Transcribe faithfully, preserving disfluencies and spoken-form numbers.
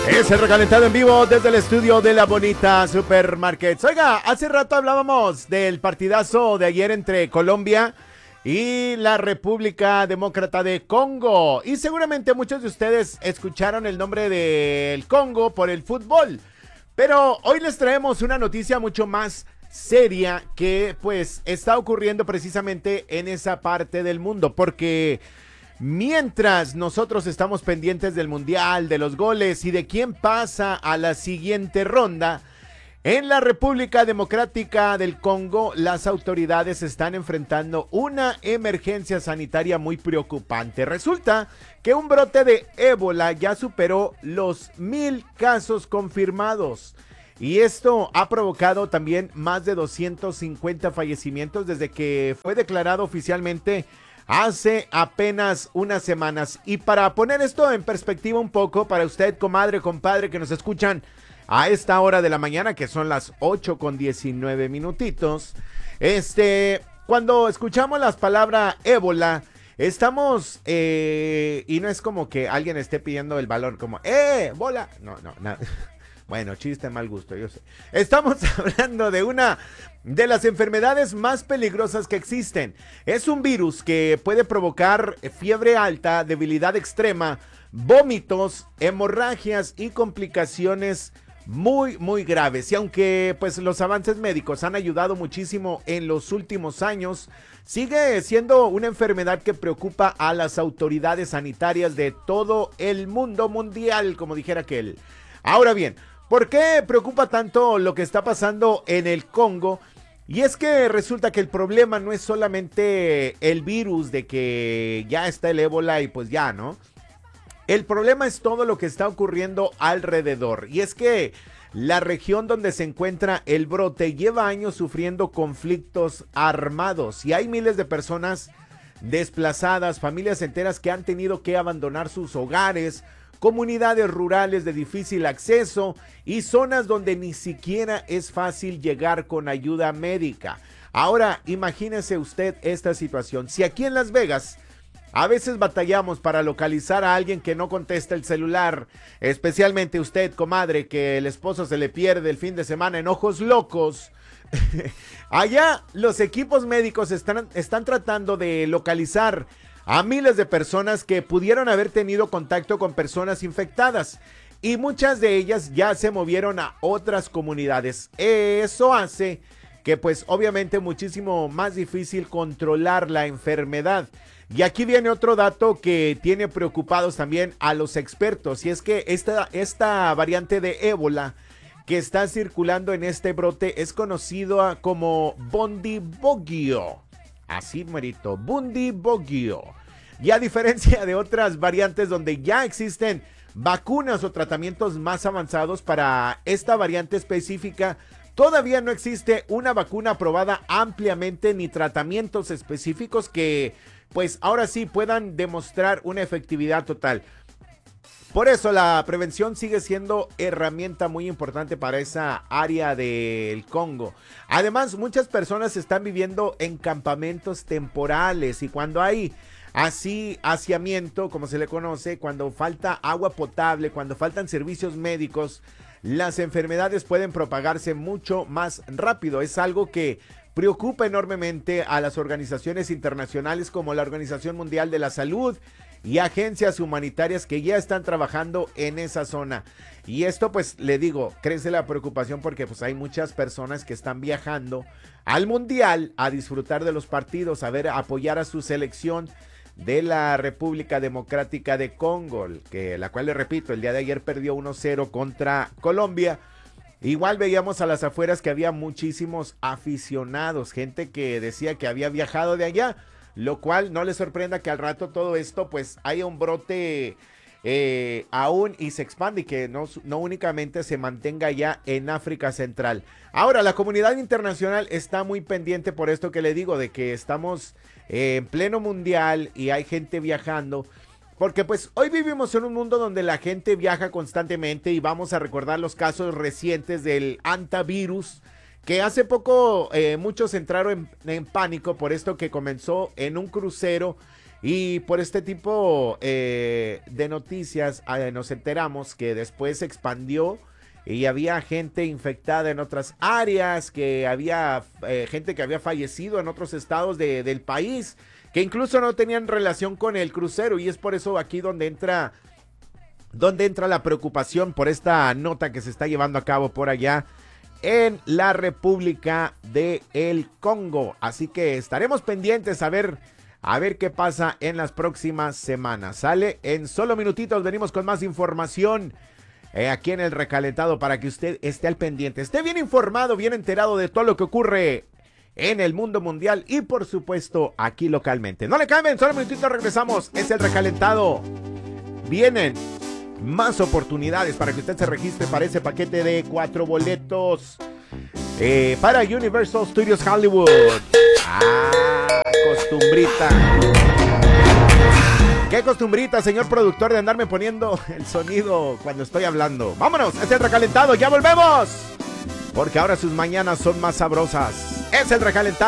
Es el recalentado en vivo desde el estudio de la bonita Supermarkets. Oiga, hace rato hablábamos del partidazo de ayer entre Colombia y la República Demócrata de Congo. Y seguramente muchos de ustedes escucharon el nombre del Congo por el fútbol. Pero hoy les traemos una noticia mucho más seria que pues está ocurriendo precisamente en esa parte del mundo. Porque mientras nosotros estamos pendientes del mundial, de los goles y de quién pasa a la siguiente ronda, en la República Democrática del Congo, las autoridades están enfrentando una emergencia sanitaria muy preocupante. Resulta que un brote de ébola ya superó los mil casos confirmados. Y esto ha provocado también más de doscientos cincuenta fallecimientos desde que fue declarado oficialmente hace apenas unas semanas. Y para poner esto en perspectiva un poco, para usted, comadre, compadre, que nos escuchan a esta hora de la mañana, que son las ocho con diecinueve minutitos, este, cuando escuchamos las palabras ébola, estamos, eh, y no es como que alguien esté pidiendo el valor como, ¡eh, bola! No, no, nada. Bueno, chiste, mal gusto, yo sé. Estamos hablando de una de las enfermedades más peligrosas que existen. Es un virus que puede provocar fiebre alta, debilidad extrema, vómitos, hemorragias y complicaciones muy, muy graves. Y aunque pues los avances médicos han ayudado muchísimo en los últimos años, sigue siendo una enfermedad que preocupa a las autoridades sanitarias de todo el mundo mundial, como dijera aquel. Ahora bien, ¿por qué preocupa tanto lo que está pasando en el Congo? Y es que resulta que el problema no es solamente el virus de que ya está el ébola y pues ya, ¿no? El problema es todo lo que está ocurriendo alrededor. Y es que la región donde se encuentra el brote lleva años sufriendo conflictos armados. Y hay miles de personas desplazadas, familias enteras que han tenido que abandonar sus hogares, comunidades rurales de difícil acceso y zonas donde ni siquiera es fácil llegar con ayuda médica. Ahora, imagínese usted esta situación. Si aquí en Las Vegas a veces batallamos para localizar a alguien que no contesta el celular, especialmente usted, comadre, que el esposo se le pierde el fin de semana en ojos locos, allá los equipos médicos están, están tratando de localizar a miles de personas que pudieron haber tenido contacto con personas infectadas y muchas de ellas ya se movieron a otras comunidades. Eso hace que pues obviamente muchísimo más difícil controlar la enfermedad. Y aquí viene otro dato que tiene preocupados también a los expertos, y es que esta, esta variante de ébola que está circulando en este brote es conocido como Bundibugyo. Así, merito, Bundibugyo. Y a diferencia de otras variantes donde ya existen vacunas o tratamientos más avanzados para esta variante específica, todavía no existe una vacuna aprobada ampliamente ni tratamientos específicos que pues ahora sí puedan demostrar una efectividad total. Por eso la prevención sigue siendo herramienta muy importante para esa área del Congo. Además, muchas personas están viviendo en campamentos temporales y cuando hay así haciamiento, como se le conoce, cuando falta agua potable, cuando faltan servicios médicos, las enfermedades pueden propagarse mucho más rápido. Es algo que preocupa enormemente a las organizaciones internacionales como la Organización Mundial de la Salud y agencias humanitarias que ya están trabajando en esa zona. Y esto pues le digo, crece la preocupación porque pues hay muchas personas que están viajando al mundial a disfrutar de los partidos, a ver, a apoyar a su selección de la República Democrática de Congo, que la cual le repito, el día de ayer perdió uno cero contra Colombia. Igual veíamos a las afueras que había muchísimos aficionados, gente que decía que había viajado de allá, lo cual no les sorprenda que al rato todo esto pues haya un brote eh, aún y se expande y que no, no únicamente se mantenga ya en África Central. Ahora, la comunidad internacional está muy pendiente por esto que le digo, de que estamos eh, en pleno mundial y hay gente viajando. Porque pues hoy vivimos en un mundo donde la gente viaja constantemente y vamos a recordar los casos recientes del antivirus, que hace poco eh, muchos entraron en, en pánico por esto que comenzó en un crucero Y por este tipo eh, de noticias eh, nos enteramos que después se expandió y había gente infectada en otras áreas, que había eh, gente que había fallecido en otros estados de, del país, que incluso no tenían relación con el crucero, y es por eso aquí donde entra, donde entra la preocupación por esta nota que se está llevando a cabo por allá en la República del Congo. Así que estaremos pendientes a ver, a ver qué pasa en las próximas semanas. Sale, en solo minutitos venimos con más información Eh, aquí en el Recalentado para que usted esté al pendiente, esté bien informado, bien enterado de todo lo que ocurre en el mundo mundial y por supuesto aquí localmente. No le cambien, solo un minutito regresamos, es el Recalentado. Vienen más oportunidades para que usted se registre para ese paquete de cuatro boletos eh, para Universal Studios Hollywood. Ah, costumbrita. Qué costumbrita, señor productor, de andarme poniendo el sonido cuando estoy hablando. Vámonos, es el Recalentado, ya volvemos. Porque ahora sus mañanas son más sabrosas. Es el Recalentado.